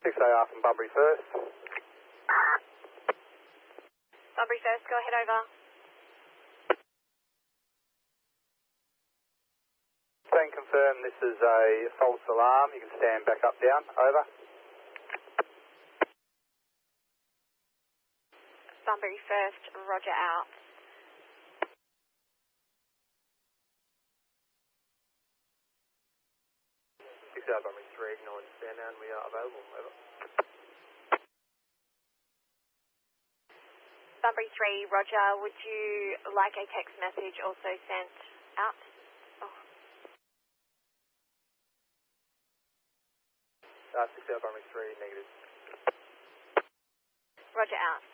6AR from Bunbury First. Bunbury First, go ahead, over. Can confirm this is a false alarm. You can stand back up, down. Over. Bunbury First, roger, out. 6AR Bunbury 3, acknowledge stand down. We are available. Over. Bunbury 3, roger. Would you like a text message also sent out? Oh. 6AR Bunbury 3, negative. Roger, out.